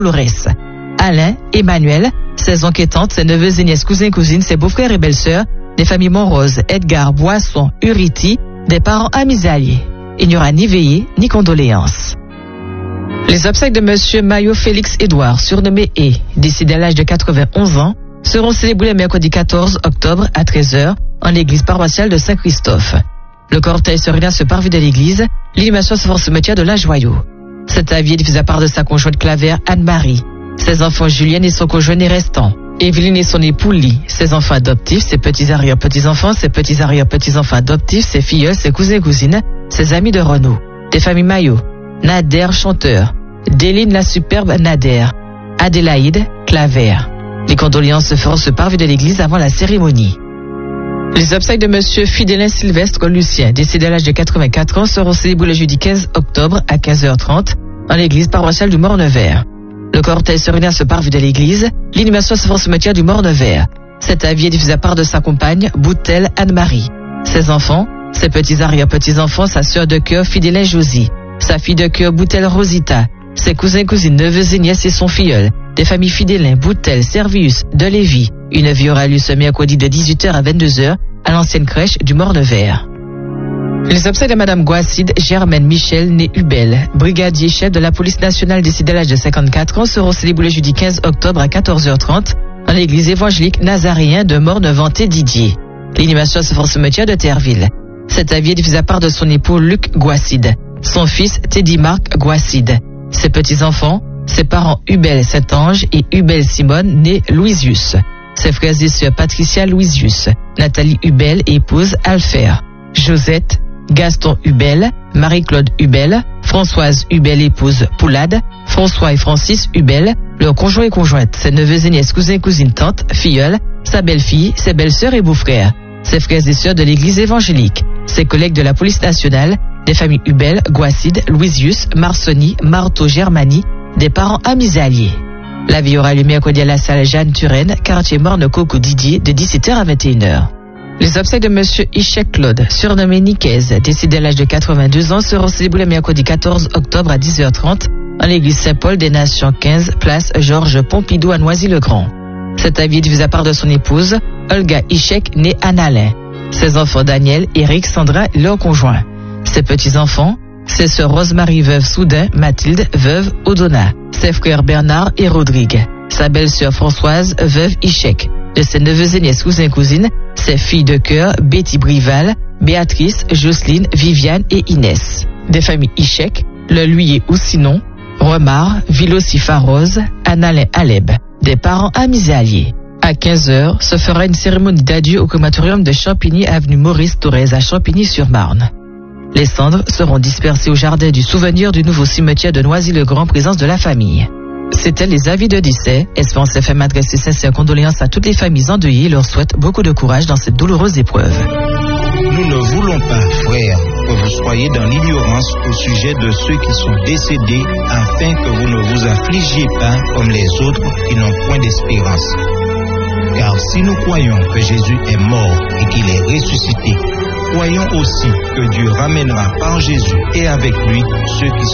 Flores. Alain, Emmanuel, ses oncles et tantes, ses neveux et nièces, cousins et cousines, ses beaux-frères et belles-sœurs, des familles Monrose, Edgar, Boisson, Uriti, des parents amis et alliés. Il n'y aura ni veillée, ni condoléances. Les obsèques de monsieur Maillot Félix Édouard, surnommé E, décédé à l'âge de 91 ans, seront célébrés le mercredi 14 octobre à 13h en l'église paroissiale de Saint-Christophe. Le cortège se réunit à ce parvis de l'église, l'inhumation se fera au cimetière de la Joyau. Cet avis est diffusé à part de sa conjointe Claver Anne-Marie, ses enfants Julienne et son conjoint restant, Evelyne et son époux Lee, ses enfants adoptifs, ses petits arrière-petits-enfants, ses petits arrière-petits-enfants adoptifs, ses filleuls, ses cousins et cousines, ses amis de Renaud, des familles Maillot, Nader chanteur, Déline la superbe Nader, Adélaïde, Claver. Les condoléances se feront ce parvis de l'église avant la cérémonie. Les obsèques de monsieur Fidélin Sylvestre Lucien, décédé à l'âge de 84 ans, seront célébrés le jeudi 15 octobre à 15h30 en l'église paroissiale du Morne-Vert. Le cortège se réunit à ce parvis de l'église, l'inhumation se fera au cimetière du Morne-Vert. Cet avis est diffusé à part de sa compagne, Boutel Anne-Marie, ses enfants, ses petits arrière-petits-enfants, sa sœur de cœur Fidélin Josie, sa fille de cœur Boutel Rosita, ses cousins, cousines, neveux et nièces et son filleul, des familles Fidélin, Boutel, Servius, de Lévis. Une vie aura lieu ce mercredi de 18h à 22h à l'ancienne crèche du Morne-Vert. Les obsèques de madame Guacide Germaine Michel, née Hubel, brigadier chef de la police nationale décédé à l'âge de 54 ans, seront célébrés le jeudi 15 octobre à 14h30 en l'église évangélique nazaréen de Morne-Venté-Didier. L'inhumation se fera au cimetière de Terreville. Cet avis est diffusé à part de son époux Luc Guacide, son fils Teddy Marc Guacide, ses petits-enfants, ses parents Hubel Saint-Ange et Hubel Simone, née Louisius, ses frères et sœurs Patricia Louisius, Nathalie Hubel, épouse Alfer, Josette, Gaston Hubel, Marie-Claude Hubel, Françoise Hubel, épouse Poulade, François et Francis Hubel, leurs conjoints et conjointes, ses neveux et nièces, cousins et cousines, tantes, filleuls, sa belle-fille, ses belles-sœurs et beaux-frères, ses frères et sœurs de l'église évangélique, ses collègues de la police nationale, des familles Hubel, Guacide, Louisius, Marsoni, Marteau, Germanie, des parents amis et alliés. La vie aura lieu mercredi à la salle Jeanne Turenne, quartier Morne-Coco Didier, de 17h à 21h. Les obsèques de monsieur Ishek Claude, surnommé Nicaise, décédé à l'âge de 82 ans, seront célébrés le mercredi 14 octobre à 10h30 en l'église Saint-Paul des Nations 15, place Georges Pompidou à Noisy-le-Grand. Cet avis est diffusé à part de son épouse, Olga Ishek, née Annalin, ses enfants Daniel, Eric, Sandra et leurs conjoints, ses petits-enfants, ses sœurs Rosemary, veuve Soudin, Mathilde, veuve Odona, ses frères Bernard et Rodrigue, sa belle-sœur Françoise, veuve Ishek, de ses neveux et nièces, cousins et cousines, ses filles de cœur, Betty Brival, Béatrice, Jocelyne, Viviane et Inès, des familles Ishek, Le Luyer ou sinon, Remar, Villosifa-Rose, Annalin Aleb, des parents amis et alliés. À 15h, se fera une cérémonie d'adieu au crématorium de Champigny, avenue Maurice Thorez à Champigny-sur-Marne. Les cendres seront dispersées au jardin du souvenir du nouveau cimetière de Noisy-le-Grand, présence de la famille. C'étaient les avis de décès. Espérance FM adresse ses sincères condoléances à toutes les familles endeuillées et leur souhaite beaucoup de courage dans cette douloureuse épreuve. Nous ne voulons pas, frères, que vous soyez dans l'ignorance au sujet de ceux qui sont décédés, afin que vous ne vous affligiez pas comme les autres qui n'ont point d'espérance. Car si nous croyons que Jésus est mort et qu'il est ressuscité, croyons aussi que Dieu ramènera par Jésus et avec lui ceux qui